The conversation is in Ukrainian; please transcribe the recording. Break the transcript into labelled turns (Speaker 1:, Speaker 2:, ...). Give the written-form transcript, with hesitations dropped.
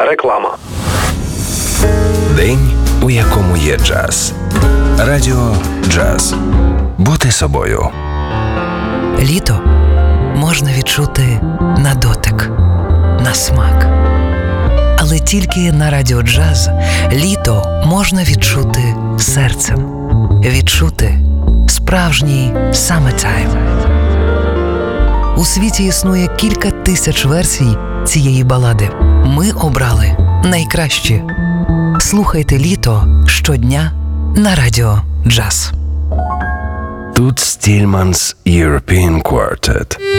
Speaker 1: реклама.
Speaker 2: День, у якому є джаз. Радіо Джаз. Бути собою.
Speaker 3: Літо можна відчути на дотик, на смак. Але тільки на Радіо Джаз літо можна відчути серцем. Відчути справжній summertime. У світі існує кілька тисяч версій цієї балади. Ми обрали найкращі. Слухайте літо щодня на Радіо Джаз.
Speaker 2: Тут Стільманс European Quartet.